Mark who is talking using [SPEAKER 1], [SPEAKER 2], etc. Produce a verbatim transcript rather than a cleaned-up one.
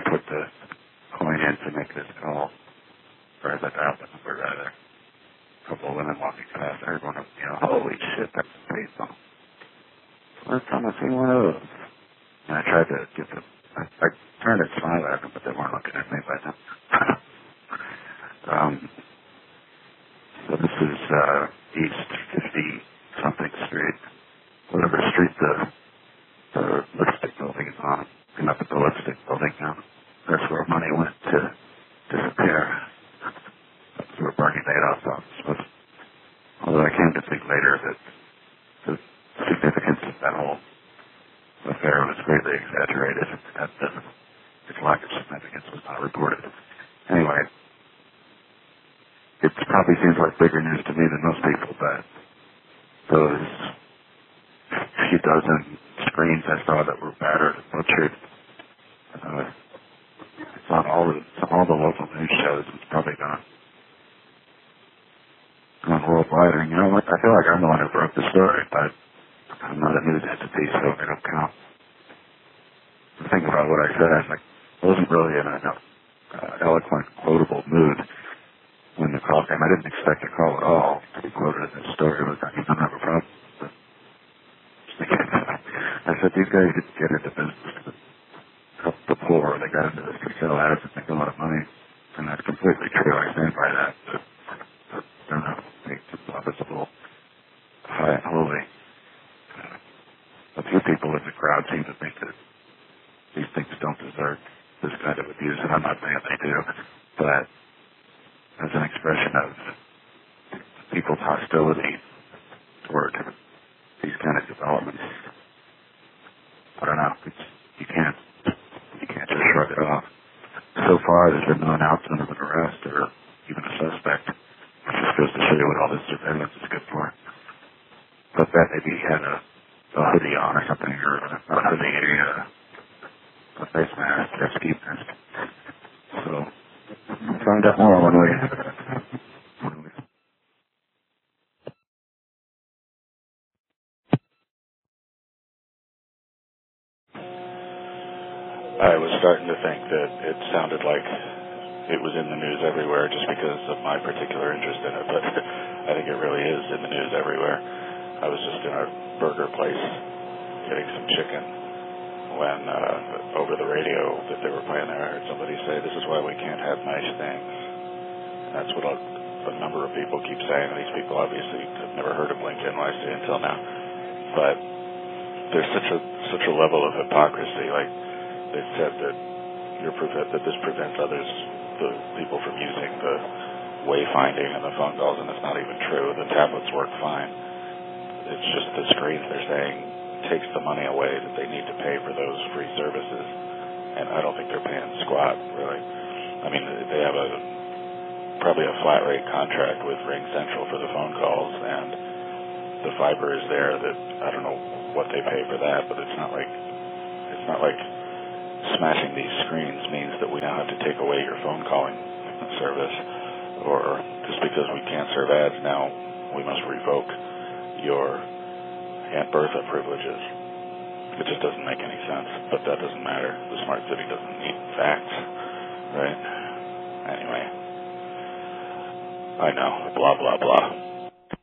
[SPEAKER 1] put the coin in to make this call, or as I dialed the number rather. A couple of women walking past, I heard one of them, you know, holy shit, that's a payphone. First time I've seen one of those. And I tried to get them, I, I turned and smiled at them, but they weren't looking at me by then. um, so this is uh, East fifty-something Street, whatever street the, the lipstick building is on. I'm up at the lipstick building now. That's where money went to disappear. That's where Bernie Madoff's office was. Although I came to think later that the significance of that whole affair was greatly exaggerated, and that the, its lack of significance was not reported. Anyway, it probably seems like bigger news to me than most people, but those few dozen screens I saw that were battered and butchered, uh, it's on all the, it's on all the local news shows. It's probably gone, gone worldwide. And, you know, like, I feel like I'm the one who broke the story, but I'm not a news entity, so I don't count. Think about what I said. I was like, I wasn't really in an uh, eloquent, quotable mood when the call came. I didn't expect a call at all to be quoted in this story. It was, I mean, I don't have a problem. But I said, these guys didn't get into business to help the poor. They got into this to sell ads and make a lot of money. And that's completely true. I stand by that. But, but I don't know. It's a little high and holy. A few people in the crowd seem to think that these things don't deserve this kind of abuse, and I'm not saying they do, but as an expression of people's hostility toward these kind of developments, I don't know. It's, you can't you can't just shrug it off. So far, there's been no announcement of an arrest or even a suspect, which just goes to show you what all this surveillance is good for. But that maybe he had a a hoodie on or something, or a, a hoodie, a, a face mask, or a ski mask. So, we'll find out more when we, when we... I was starting to think that it sounded like it was in the news everywhere just because of my particular interest in it, but I think it really is in the news everywhere. I was just in a burger place getting some chicken when uh, over the radio that they were playing there, I heard somebody say, this is why we can't have nice things. And that's what a, a number of people keep saying. These people obviously have never heard of Blink N Y C until now. But there's such a such a level of hypocrisy. Like they said that you're prevent, that this prevents others, the people from using the wayfinding and the phone calls, and it's not even true. The tablets work fine. It's just the screens, they're saying, takes the money away that they need to pay for those free services. And I don't think they're paying squat, really. I mean, they have a probably a flat rate contract with Ring Central for the phone calls, and the fiber is there that, I don't know what they pay for that, but it's not like, it's not like smashing these screens means that we now have to take away your phone calling service, or just because we can't serve ads now, we must revoke your Aunt Bertha privileges. It just doesn't make any sense, but that doesn't matter. The smart city doesn't need facts, right? Anyway, I know, blah, blah, blah.